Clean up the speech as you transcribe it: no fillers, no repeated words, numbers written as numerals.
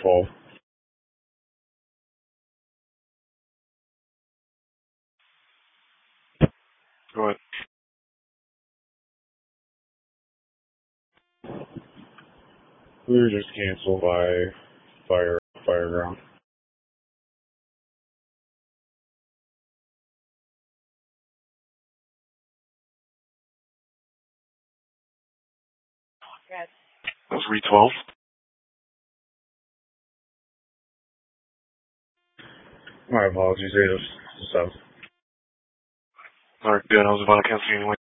12. Go ahead. We were just canceled by Fireground. That was re-12. My apologies, 807. Alright, good. I was about to cancel you anyway.